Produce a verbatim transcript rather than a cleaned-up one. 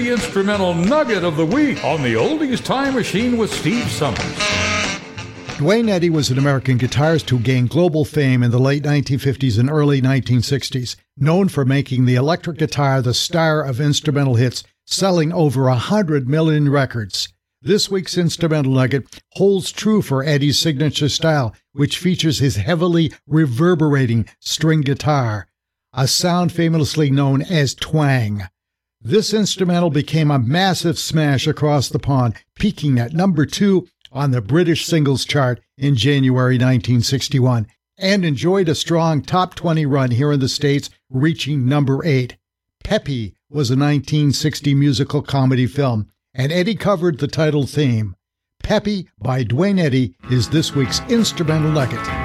the instrumental nugget of the week on the Oldies Time Machine with Steve Summers. Duane Eddy was an American guitarist who gained global fame in the late nineteen fifties and early nineteen sixties, known for making the electric guitar the star of instrumental hits, selling over one hundred million records. This week's instrumental nugget holds true for Eddy's signature style, which features his heavily reverberating string guitar, a sound famously known as twang. This instrumental became a massive smash across the pond, peaking at number two on the British singles chart in January nineteen sixty-one, and enjoyed a strong top twenty run here in the States, reaching number eight. Peppy was a nineteen sixty musical comedy film, and Eddy covered the title theme. Peppy by Duane Eddy is this week's instrumental nugget.